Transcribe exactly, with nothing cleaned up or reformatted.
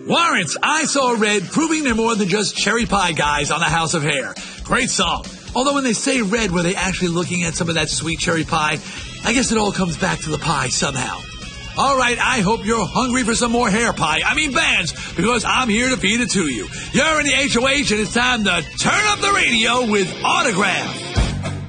Warrants, I Saw Red, proving they're more than just cherry pie guys on the House of Hair. Great song. Although when they say red, were they actually looking at some of that sweet cherry pie? I guess it all comes back to the pie somehow. All right, I hope you're hungry for some more hair pie. I mean bands, because I'm here to feed it to you. You're in the H O H, and it's time to turn up the radio with Autograph.